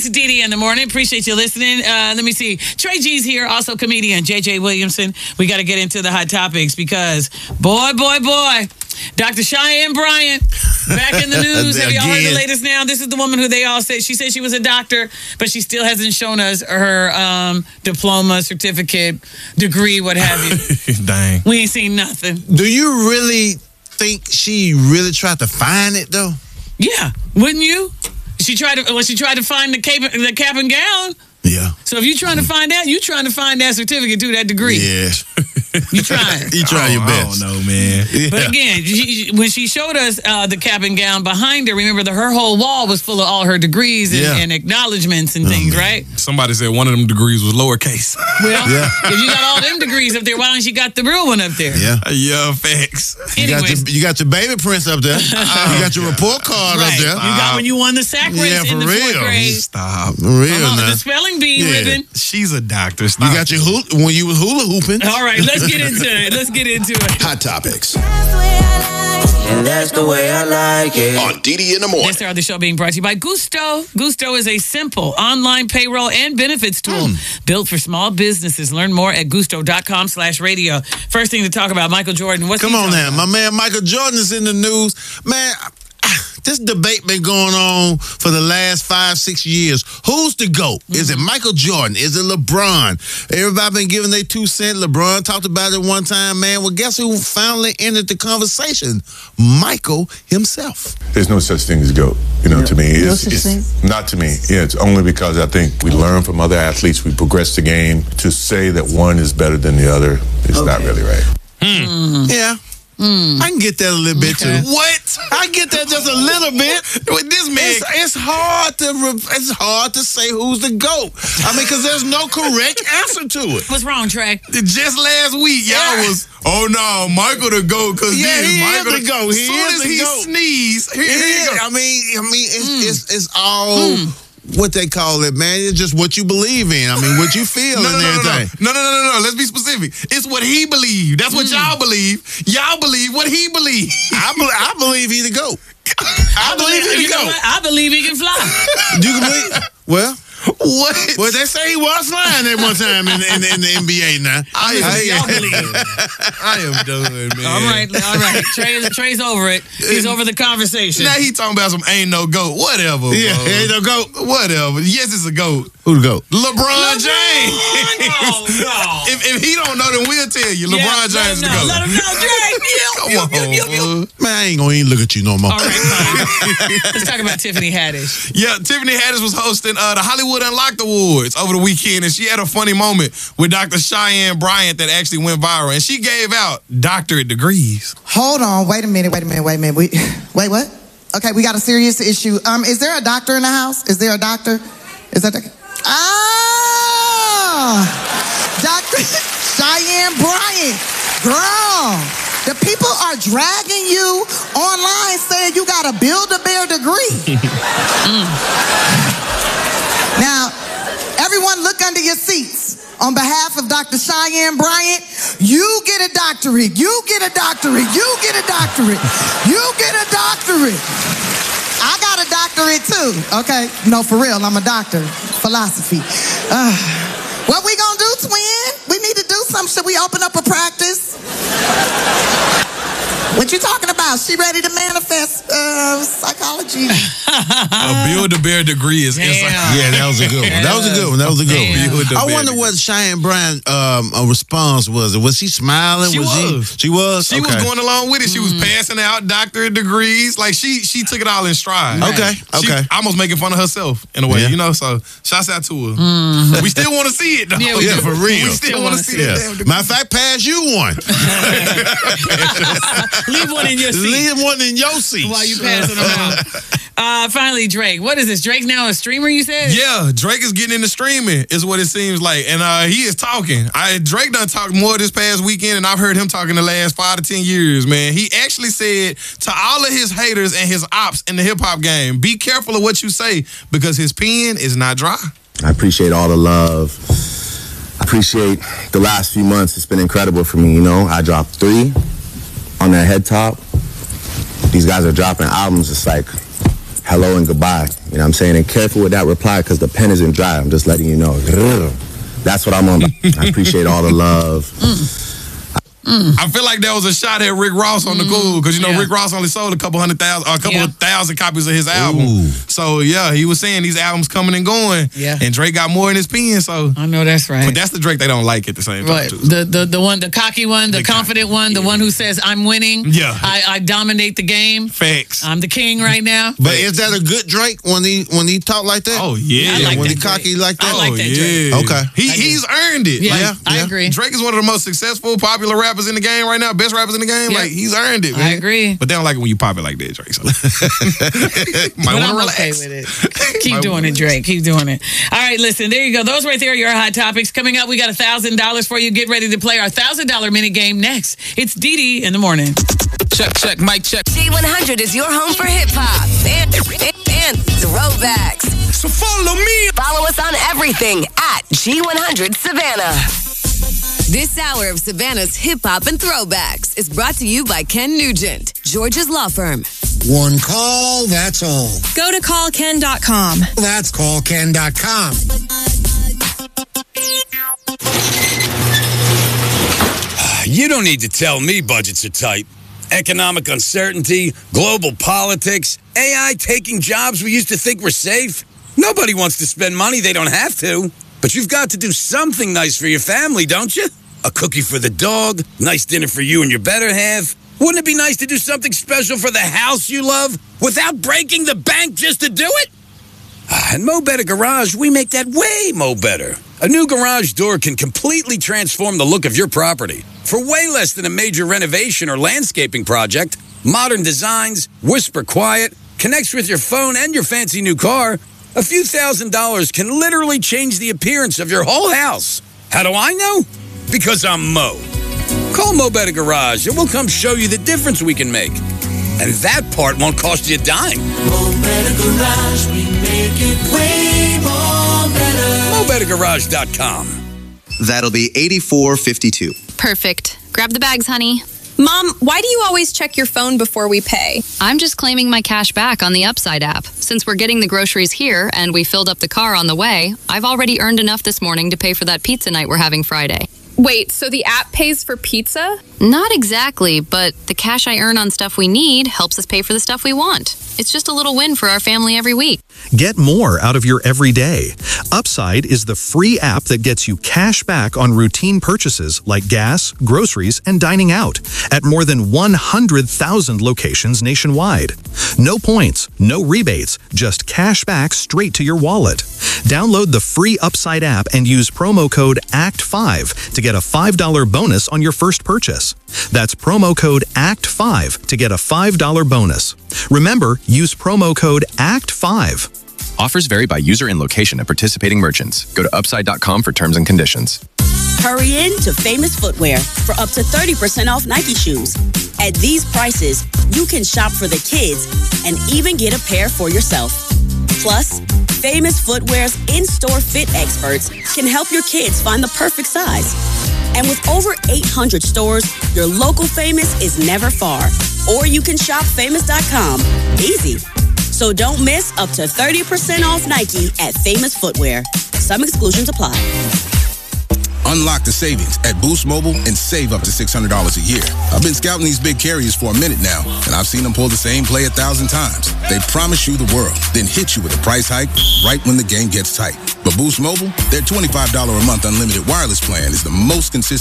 It's Dee in the morning. Appreciate you listening. Let me see. Trey G's here, also comedian. JJ Williamson. We got to get into the hot topics because, boy, Dr. Cheyenne Bryant, back in the news. Have y'all heard the latest now? This is the woman who they all said, she said she was a doctor, but she still hasn't shown us her diploma, certificate, degree, what have you. Dang. We ain't seen nothing. Do you really think she really tried to find it, though? Yeah. Wouldn't you? She tried to find the cap and gown. Yeah. So if you're trying to find that, you're trying to find that certificate too, that degree. Yeah. You trying. You try your best. I don't know, man. Yeah. But again, when she showed us the cap and gown behind her, remember her whole wall was full of all her degrees and acknowledgments and things, right? Somebody said one of them degrees was lowercase. Well, if you got all them degrees up there, why don't you got the real one up there? Yeah. Yeah, facts. You got your baby prince up there. You got your report card up there. You got when you won the sack race in the fourth grade. Stop. For real now. The spelling bee ribbon. She's a doctor. Stop. You got your when you was hula hooping. All right, let's get into it. Hot topics. And that's the way I like it. On Dee in the morning. This hour of the show being brought to you by Gusto. Gusto is a simple online payroll and benefits tool built for small businesses. Learn more at gusto.com/radio. First thing to talk about, Michael Jordan. Come on now. My man Michael Jordan is in the news. Man, this debate been going on for the last 5-6 years. Who's the GOAT? Is it Michael Jordan? Is it LeBron? Everybody been giving their 2 cents. LeBron talked about it one time, man. Well, guess who finally entered the conversation? Michael himself. There's no such thing as GOAT. To me. It's not to me. Yeah, it's only because I think we learn from other athletes. We progress the game. To say that one is better than the other is not really right. Yeah. I can get that a little bit too. What? I get that just a little bit. With this man, it's hard to say who's the GOAT. I mean, because there's no correct answer to it. What's wrong, Trey? Just last week, y'all was, oh no, Michael the GOAT because he Michael is the GOAT. As soon as he sneezed, here he go. I mean, it's all. What they call it, man. It's just what you believe in. I mean, what you feel and everything. No. Let's be specific. It's what he believed. That's what y'all believe. Y'all believe what he believed. I believe he the GOAT. I believe he the GOAT. I believe he can fly. You can believe? Well. What? Well, they say he was flying at one time in the NBA now. Y'all believe it. I am done, man. All right. Trey's over it. He's over the conversation. Now he talking about some ain't no GOAT. Whatever, Yeah, bro. ain't no GOAT. Whatever. Yes, it's a GOAT. Who the GOAT? LeBron James. No. If he don't know, then we'll tell you. LeBron James is the GOAT. Let him know, Trey. Come on, Man, I ain't gonna even look at you no more. All right, fine. Let's talk about Tiffany Haddish. Yeah, Tiffany Haddish was hosting the Hollywood Unlocked Awards over the weekend, and she had a funny moment with Dr. Cheyenne Bryant that actually went viral, and she gave out doctorate degrees. Hold on, wait a minute. Wait, what? Okay, we got a serious issue. Is there a doctor in the house? Is there a doctor? Is that Dr. Cheyenne Bryant, girl. The people are dragging you online saying you got a Build-A-Bear degree. Now, everyone look under your seats. On behalf of Dr. Cheyenne Bryant, you get a doctorate. You get a doctorate. You get a doctorate. You get a doctorate. I got a doctorate too. Okay, no, for real, I'm a doctor. Philosophy. What we gonna do, twin? We need to do something. Should we open up a practice? What you talking about? She ready to manifest psychology. A Build-A-Bear degree is inside. Yeah, that was a good one. That was a good one. I wonder what Cheyenne Bryant response was. Was she smiling? She was. She was? She was going along with it. She was passing out doctorate degrees. Like, she took it all in stride. Okay. She almost making fun of herself in a way, So, shouts out to her. We still want to see it, though. Yeah, for real. We still want to see it. Yeah. Matter of fact, pass you one. Leave one in your seat. Leave one in your seat. While you passing them out. Finally, Drake. What is this? Drake now a streamer, you said? Yeah, Drake is getting into streaming, is what it seems like. And he is talking. Drake done talked more this past weekend, and I've heard him talking the last 5 to 10 years, man. He actually said to all of his haters and his ops in the hip-hop game, be careful of what you say, because his pen is not dry. I appreciate all the love. I appreciate the last few months. It's been incredible for me, I dropped 3 on that head top. These guys are dropping albums. It's like hello and goodbye. You know what I'm saying? And careful with that reply because the pen isn't dry. I'm just letting you know. That's what I'm on. I appreciate all the love. I feel like that was a shot at Rick Ross on the Google because, you know, Rick Ross only sold a couple of thousand copies of his album. Ooh. So, yeah, he was saying these albums coming and going. Yeah. And Drake got more in his pen, so. I know that's right. But that's the Drake they don't like at the same time, too. The one, the cocky one, the confident one, the one who says, I'm winning. Yeah. I dominate the game. Facts. I'm the king right now. But is that a good Drake when he talk like that? Oh, yeah. I like when that he cocky like that? I like that yeah. Drake. Okay. He's earned it. Yeah, I agree. Drake is one of the most successful, popular rappers in the game right now, best rappers in the game. Yeah. Like, he's earned it, man. I agree. But they don't like it when you pop it like that, Drake. So. Might But want I'm to relax. okay with it. Keep doing it, Drake. Keep doing it. All right, listen, there you go. Those right there are your hot topics. Coming up, we got $1,000 for you. Get ready to play our $1,000 minute game next. It's Dee in the morning. Check, mic check. G100 is your home for hip-hop and throwbacks. So follow me. Follow us on everything at G100 Savannah. This hour of Savannah's hip-hop and throwbacks is brought to you by Ken Nugent, George's law firm. One call, that's all. Go to callken.com. That's callken.com. You don't need to tell me budgets are tight. Economic uncertainty, global politics, AI taking jobs we used to think were safe. Nobody wants to spend money they don't have to. But you've got to do something nice for your family, don't you? A cookie for the dog, nice dinner for you and your better half. Wouldn't it be nice to do something special for the house you love without breaking the bank just to do it? At Mo Better Garage, we make that way mo better. A new garage door can completely transform the look of your property. For way less than a major renovation or landscaping project, modern designs, whisper quiet, connects with your phone and your fancy new car, a few $1,000s can literally change the appearance of your whole house. How do I know? Because I'm Mo. Call Mo Better Garage and we'll come show you the difference we can make. And that part won't cost you a dime. Mo Better Garage, we make it way more better. MoBetterGarage.com. That'll be $84.52. Perfect. Grab the bags, honey. Mom, why do you always check your phone before we pay? I'm just claiming my cash back on the Upside app. Since we're getting the groceries here and we filled up the car on the way, I've already earned enough this morning to pay for that pizza night we're having Friday. Wait, so the app pays for pizza? Not exactly, but the cash I earn on stuff we need helps us pay for the stuff we want. It's just a little win for our family every week. Get more out of your everyday. Upside is the free app that gets you cash back on routine purchases like gas, groceries, and dining out at more than 100,000 locations nationwide. No points, no rebates, just cash back straight to your wallet. Download the free Upside app and use promo code ACT5 to get a $5 bonus on your first purchase. That's promo code ACT5 to get a $5 bonus. Remember, use promo code ACT5. Offers vary by user and location at participating merchants. Go to upside.com for terms and conditions. Hurry in to Famous Footwear for up to 30% off Nike shoes. At these prices, you can shop for the kids and even get a pair for yourself. Plus, Famous Footwear's in-store fit experts can help your kids find the perfect size. And with over 800 stores, your local Famous is never far. Or you can shop famous.com. Easy. So don't miss up to 30% off Nike at Famous Footwear. Some exclusions apply. Unlock the savings at Boost Mobile and save up to $600 a year. I've been scouting these big carriers for a minute now, and I've seen them pull the same play 1,000 times. They promise you the world, then hit you with a price hike right when the game gets tight. But Boost Mobile, their $25 a month unlimited wireless plan is the most consistent